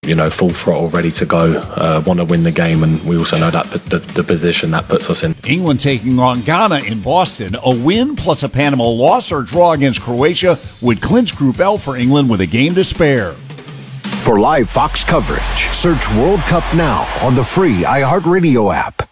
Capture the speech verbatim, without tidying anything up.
you know, full throttle, ready to go, uh, want to win the game, and we also know that the, the position that puts us in. England taking on Ghana in Boston. A win plus a Panama loss or draw against Croatia would clinch Group L for England with a game to spare. For live Fox coverage, search World Cup Now on the free iHeartRadio app.